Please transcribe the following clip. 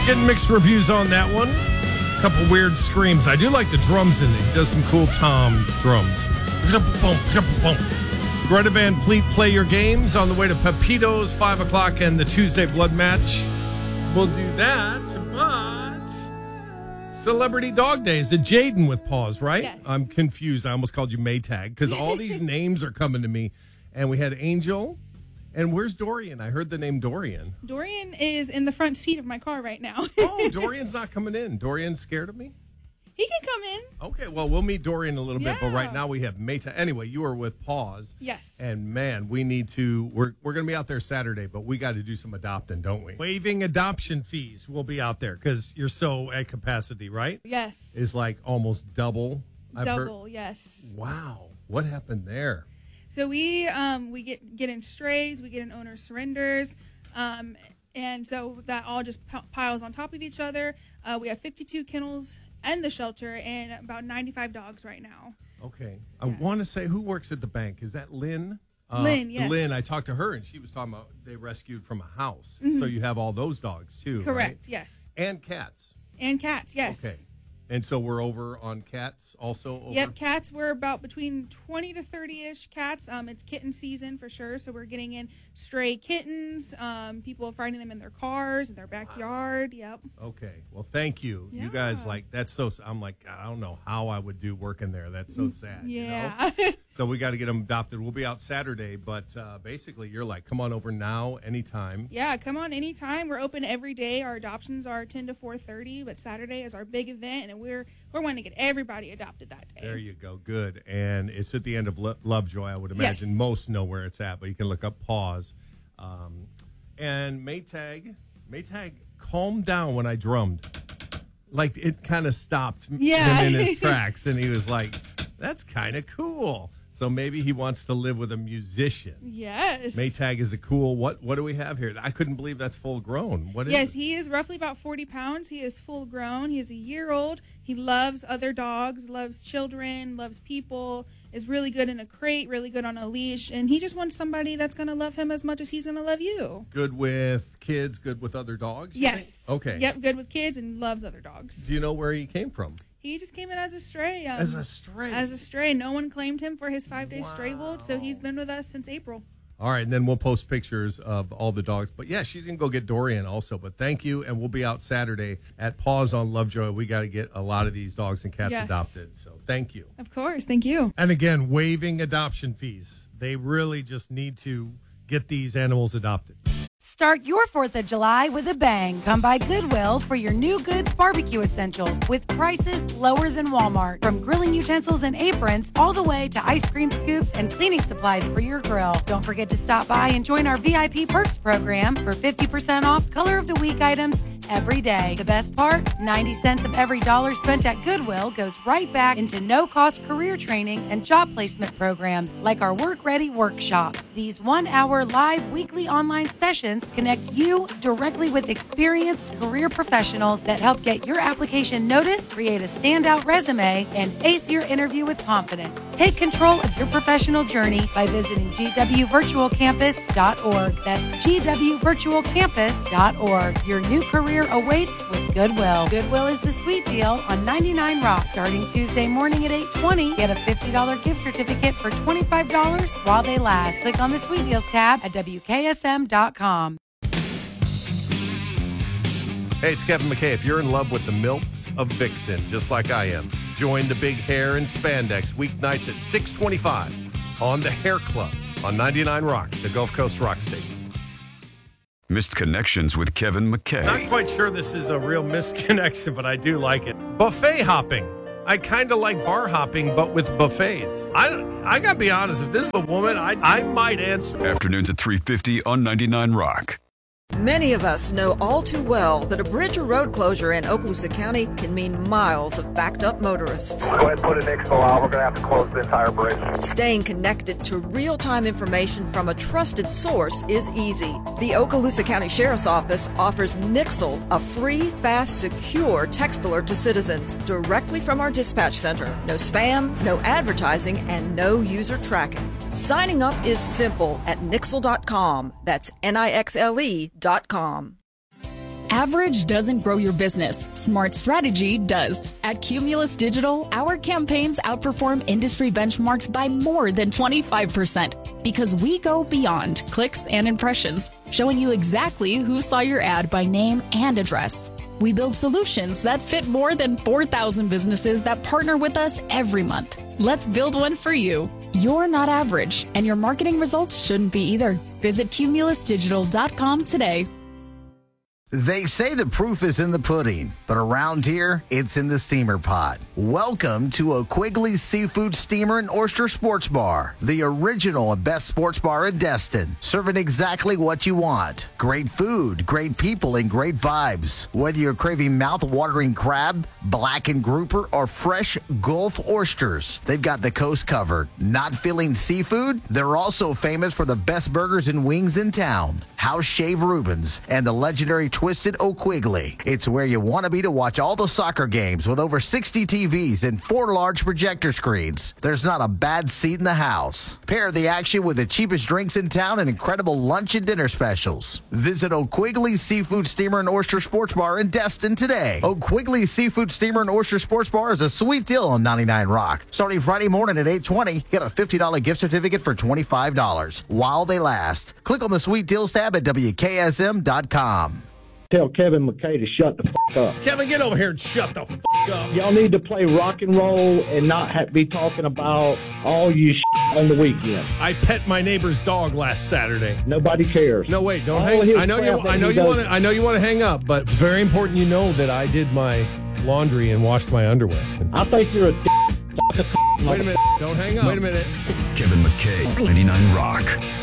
Getting mixed reviews on that one. A couple weird screams. I do like the drums in it. He does some cool tom drums. Greta Van Fleet, Play Your Games on the way to Pepito's, 5 o'clock, and the Tuesday Blood Match. We'll do that, but Celebrity Dog Day. Is it Jaden with Paws, right? Yes. I'm confused. I almost called you Maytag because all these names are coming to me. And we had Angel. And where's Dorian? I heard the name Dorian. Dorian is in the front seat of my car right now. Oh, Dorian's not coming in. Dorian's scared of me? He can come in. Okay, well, we'll meet Dorian in a little bit, but Yeah. right now we have Maytag. Anyway, you are with Paws. Yes. And man, we need to, we're going to be out there Saturday, but we got to do some adopting, don't we? Waiving adoption fees. We'll be out there because you're so at capacity, right? Yes. Is like almost double. I've heard. Double, yes. Wow. What happened there? So we get in strays, we get in owner surrenders, and so that all just piles on top of each other. We have 52 kennels and the shelter and about 95 dogs right now. Okay. I want to say, who works at the bank? Is that Lynn? Lynn, yes. Lynn, I talked to her, and she was talking about they rescued from a house. So you have all those dogs, too, Correct, right? yes. And cats. And cats, yes. Okay. And so we're over on cats also? Over? Yep, cats, we're about between 20 to 30-ish cats. It's kitten season for sure, so we're getting in stray kittens. People are finding them in their cars, in their backyard. Yep. Okay. Well, thank you. Yeah. You guys, that's so, I'm like, I don't know how I would do working there. That's so sad. Yeah. You know? So we got to get them adopted. We'll be out Saturday, but basically you're like, come on over now, anytime. Yeah, come on anytime. We're open every day. Our adoptions are 10 to 4:30, but Saturday is our big event, and we're wanting to get everybody adopted that day. There you go. Good. And it's at the end of Lovejoy. I would imagine Yes. most know where it's at, but you can look up Paws. And Maytag, calmed down when I drummed. Like, it kind of stopped him in his tracks, and he was like, that's kind of cool. So maybe he wants to live with a musician. Yes. Maytag is a cool, what do we have here? I couldn't believe that's full grown. What is Yes, it? he is roughly about 40 pounds. He is full grown. He is a year old. He loves other dogs, loves children, loves people, is really good in a crate, really good on a leash, and he just wants somebody that's going to love him as much as he's going to love you. Good with kids, good with other dogs? you Yes. think? Okay. Yep, good with kids and loves other dogs. Do you know where he came from? He just came in as a stray. As a stray? As a stray. No one claimed him for his 5-day stray hold, so he's been with us since April. All right, and then we'll post pictures of all the dogs. But, yeah, she's going to go get Dorian also. But thank you, and we'll be out Saturday at Paws on Lovejoy. We got to get a lot of these dogs and cats Yes. adopted. So thank you. Of course. Thank you. And, again, waiving adoption fees. They really just need to get these animals adopted. Start your 4th of July with a bang. Come by Goodwill for your new goods barbecue essentials with prices lower than Walmart. From grilling utensils and aprons all the way to ice cream scoops and cleaning supplies for your grill. Don't forget to stop by and join our VIP Perks program for 50% off Color of the Week items every day. The best part, 90 cents of every dollar spent at Goodwill goes right back into no-cost career training and job placement programs like our Work Ready workshops. These 1-hour live weekly online sessions connect you directly with experienced career professionals that help get your application noticed, create a standout resume, and ace your interview with confidence. Take control of your professional journey by visiting gwvirtualcampus.org. That's gwvirtualcampus.org. Your new career awaits with Goodwill. Goodwill is the sweet deal on 99 Rock. Starting Tuesday morning at 8:20, get a $50 gift certificate for $25 while they last. Click on the Sweet Deals tab at WKSM.com. Hey, it's Kevin McKay. If you're in love with the milks of Vixen, just like I am, join the big hair and spandex weeknights at 6:25 on the Hair Club on 99 Rock, the Gulf Coast rock station. Missed Connections with Kevin McKay. Not quite sure this is a real misconnection, but I do like it. Buffet hopping. I kind of like bar hopping, but with buffets. I got to be honest, if this is a woman, I might answer. Afternoons at 3:50 on 99 Rock. Many of us know all too well that a bridge or road closure in Okaloosa County can mean miles of backed-up motorists. Go ahead and put an expo out. We're going to have to close the entire bridge. Staying connected to real-time information from a trusted source is easy. The Okaloosa County Sheriff's Office offers Nixle, a free, fast, secure text alert to citizens directly from our dispatch center. No spam, no advertising, and no user tracking. Signing up is simple at Nixle.com. That's Nixle.com. Average doesn't grow your business. Smart strategy does. At Cumulus Digital, our campaigns outperform industry benchmarks by more than 25% because we go beyond clicks and impressions, showing you exactly who saw your ad by name and address. We build solutions that fit more than 4,000 businesses that partner with us every month. Let's build one for you. You're not average, and your marketing results shouldn't be either. Visit cumulusdigital.com today. They say the proof is in the pudding, but around here, it's in the steamer pot. Welcome to O'Quigley Seafood Steamer and Oyster Sports Bar, the original and best sports bar in Destin, serving exactly what you want. Great food, great people, and great vibes. Whether you're craving mouth-watering crab, blackened grouper, or fresh Gulf oysters, they've got the coast covered. Not feeling seafood? They're also famous for the best burgers and wings in town. House Shave Rubens and the legendary Twisted O'Quigley. It's where you want to be to watch all the soccer games with over 60 TVs and 4 large projector screens. There's not a bad seat in the house. Pair the action with the cheapest drinks in town and incredible lunch and dinner specials. Visit O'Quigley Seafood Steamer and Oyster Sports Bar in Destin today. O'Quigley Seafood Steamer and Oyster Sports Bar is a sweet deal on 99 Rock. Starting Friday morning at 8:20, get a $50 gift certificate for $25 while they last. Click on the sweet deals tab at WKSM.com. Tell Kevin McKay to shut the f*** up. Kevin, get over here and shut the f*** up. Y'all need to play rock and roll and not be talking about all you on the weekend. I pet my neighbor's dog last Saturday. Nobody cares. No, wait, don't hang. I know you want to hang up, but it's very important you know that I did my laundry and washed my underwear. I think you're a Wait a minute. Don't hang up. Wait a minute. Kevin McKay, 99 Rock.